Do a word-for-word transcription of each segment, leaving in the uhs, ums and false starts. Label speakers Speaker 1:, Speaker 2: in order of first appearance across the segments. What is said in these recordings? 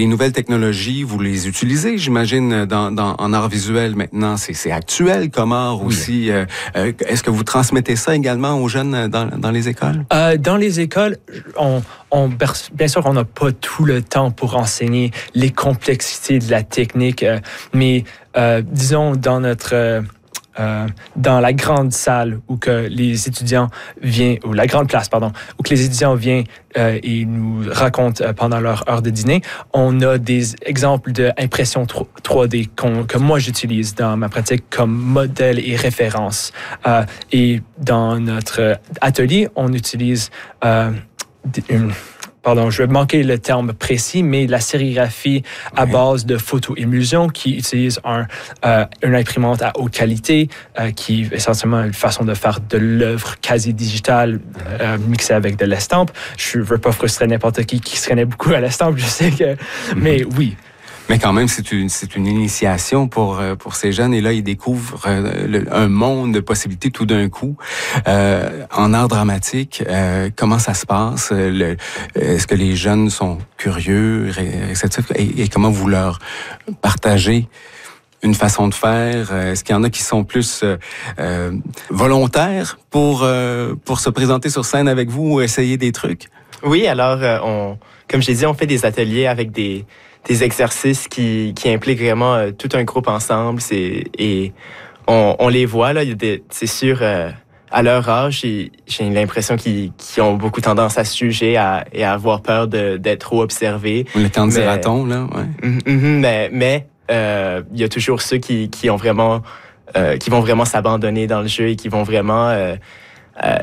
Speaker 1: les nouvelles technologies, vous les utilisez, j'imagine, dans, dans, en art visuel maintenant. C'est, c'est actuel comme art aussi. Oui. Euh, est-ce que vous transmettez ça également aux jeunes dans, dans les écoles?
Speaker 2: Euh, dans les écoles, on, on, bien sûr, on n'a pas tout le temps pour enseigner les complexités de la technique, euh, mais euh, disons dans notre... Euh, Euh, dans la grande salle où que les étudiants viennent, ou la grande place, pardon, où que les étudiants viennent euh, et nous racontent euh, pendant leur heure de dîner, on a des exemples d'impression trois D qu'on, que moi j'utilise dans ma pratique comme modèle et référence. Euh, et dans notre atelier, on utilise euh, une... Pardon, je vais manquer le terme précis, mais la sérigraphie à oui. base de photo-émulsion qui utilise un, euh, une imprimante à haute qualité, euh, qui est essentiellement une façon de faire de l'œuvre quasi digitale euh, mixée avec de l'estampe. Je ne veux pas frustrer n'importe qui qui se connaît beaucoup à l'estampe, je sais que... Mm-hmm. Mais oui.
Speaker 1: Mais quand même, c'est une, c'est une initiation pour, pour ces jeunes. Et là, ils découvrent euh, le, un monde de possibilités tout d'un coup. Euh, en art dramatique, euh, comment ça se passe? Le, est-ce que les jeunes sont curieux, réceptifs? Et, et comment vous leur partagez une façon de faire? Est-ce qu'il y en a qui sont plus euh, euh, volontaires pour, euh, pour se présenter sur scène avec vous ou essayer des trucs?
Speaker 3: Oui, alors, euh, on, comme j'ai dit, on fait des ateliers avec des... des exercices qui, qui impliquent vraiment euh, tout un groupe ensemble. C'est, et on, on les voit, là, il y a des, c'est sûr, euh, à leur âge, j'ai, j'ai l'impression qu'ils, qu'ils ont beaucoup tendance à se juger à, et à avoir peur de, d'être trop observés.
Speaker 1: Le candidaton, là, ouais.
Speaker 3: Mm, mm, mais mais euh, il y a toujours ceux qui, qui, ont vraiment, euh, qui vont vraiment s'abandonner dans le jeu et qui vont vraiment... Euh, Euh,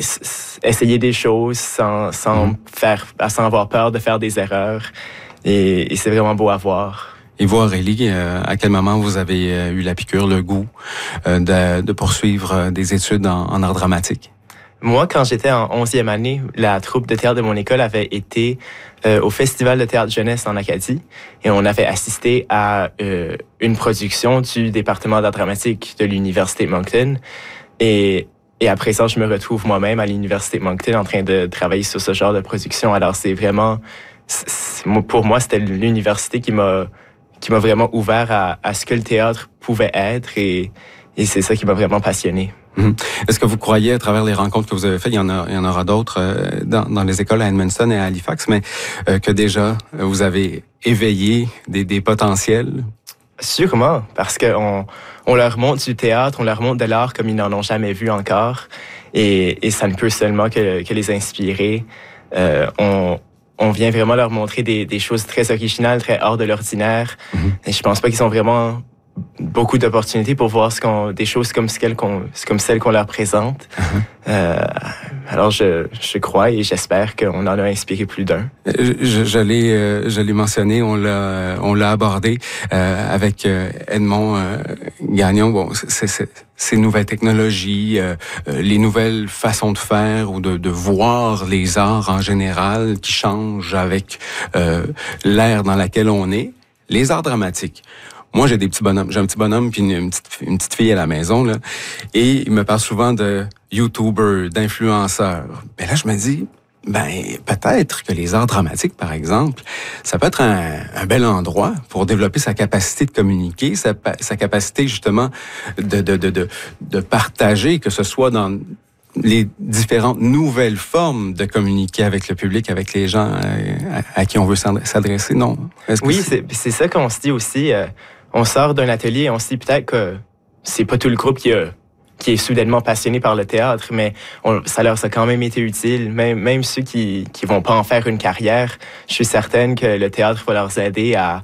Speaker 3: essayer des choses sans, sans, mm. faire, sans avoir peur de faire des erreurs. Et, et c'est vraiment beau à voir.
Speaker 1: Et vous, Aurélie, euh, à quel moment vous avez euh, eu la piqûre, le goût euh, de, de poursuivre euh, des études en, en art dramatique?
Speaker 3: Moi, quand j'étais en onzième année, la troupe de théâtre de mon école avait été euh, au Festival de théâtre jeunesse en Acadie et on avait assisté à euh, une production du département d'art dramatique de l'Université Moncton. Et Et après ça, je me retrouve moi-même à l'Université de Moncton en train de travailler sur ce genre de production. Alors, c'est vraiment... C'est, pour moi, c'était l'université qui m'a, qui m'a vraiment ouvert à, à ce que le théâtre pouvait être et, et c'est ça qui m'a vraiment passionné.
Speaker 1: Mmh. Est-ce que vous croyez, à travers les rencontres que vous avez faites, il y en, a, il y en aura d'autres euh, dans, dans les écoles à Edmundston et à Halifax, mais euh, que déjà, vous avez éveillé des, des potentiels?
Speaker 3: Sûrement, parce qu'on on leur montre du théâtre, on leur montre de l'art comme ils n'en ont jamais vu encore, et, et ça ne peut seulement que, que les inspirer. Euh, on, on vient vraiment leur montrer des, des choses très originales, très hors de l'ordinaire, mm-hmm. et je pense pas qu'ils ont vraiment beaucoup d'opportunités pour voir ce qu'on, des choses comme celles qu'on, comme celles qu'on leur présente. Uh-huh. Euh, alors, je, je crois et j'espère qu'on en a inspiré plus d'un.
Speaker 1: Je, je, l'ai, euh, je l'ai mentionné, on l'a, on l'a abordé euh, avec euh, Edmond euh, Gagnon. Bon, c'est, c'est, ces nouvelles technologies, euh, les nouvelles façons de faire ou de, de voir les arts en général qui changent avec euh, l'ère dans laquelle on est. Les arts dramatiques. Moi, j'ai des petits bonhommes. J'ai un petit bonhomme puis une, une, petite, une petite fille à la maison, là. Et il me parle souvent de YouTubers, d'influenceurs. Ben là, je me dis, ben, peut-être que les arts dramatiques, par exemple, ça peut être un, un bel endroit pour développer sa capacité de communiquer, sa, sa capacité, justement, de, de, de, de, de partager, que ce soit dans les différentes nouvelles formes de communiquer avec le public, avec les gens à, à qui on veut s'adresser, non?
Speaker 3: Est-ce que oui, c'est... C'est, c'est ça qu'on se dit aussi. Euh, on sort d'un atelier et on se dit peut-être que c'est pas tout le groupe qui, a, qui est soudainement passionné par le théâtre, mais on, ça leur a quand même été utile. Même, même ceux qui qui vont pas en faire une carrière, je suis certaine que le théâtre va leur aider à,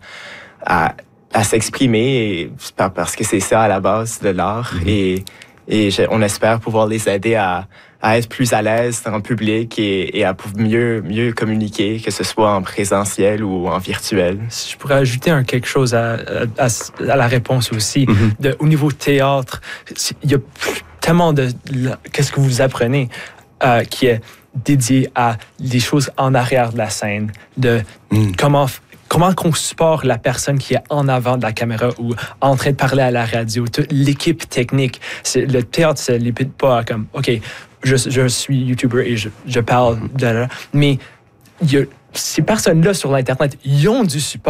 Speaker 3: à, à s'exprimer, et, parce que c'est ça à la base de l'art. Mm-hmm. Et Et je, on espère pouvoir les aider à, à être plus à l'aise en public et, et à mieux, mieux communiquer, que ce soit en présentiel ou en virtuel.
Speaker 2: Si je pourrais ajouter un quelque chose à, à, à la réponse aussi. Mm-hmm. De, au niveau théâtre, il y a tellement de... Qu'est-ce que vous apprenez euh, qui est dédié à des choses en arrière de la scène, de mm. comment... Comment qu'on supporte la personne qui est en avant de la caméra ou en train de parler à la radio, toute l'équipe technique. C'est, le théâtre, ça ne limite pas à comme, OK, je, je suis YouTuber et je, je parle, de là, mais il y a, ces personnes-là sur l'Internet, ils ont du support.